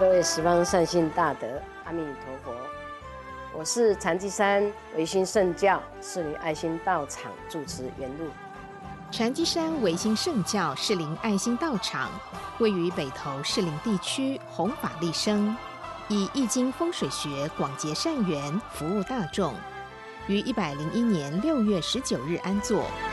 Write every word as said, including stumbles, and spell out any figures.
各位十方善信大德，阿弥陀佛。我是禅机山维新圣教士林爱心道场住持圆露。 禅机山维新圣教士林爱心道场位于北投士林地区弘法利生，以易经风水学广结善缘，服务大众。于一百零一年六月十九日安坐。